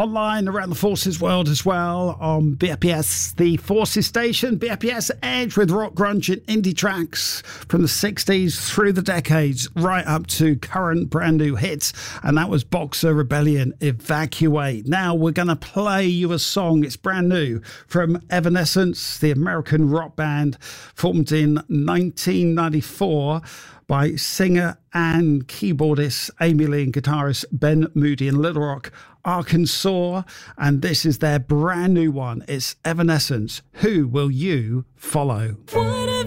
online around the Forces world as well on BFBS, the Forces station, BFBS Edge, with rock, grunge and indie tracks from the 60s through the decades, right up to current brand new hits. And that was Boxer Rebellion, Evacuate. Now we're going to play you a song. It's brand new from Evanescence, the American rock band formed in 1994 by singer and keyboardist Amy Lee and guitarist Ben Moody in Little Rock, Arkansas. And this is their brand new one. It's Evanescence. Who Will You Follow?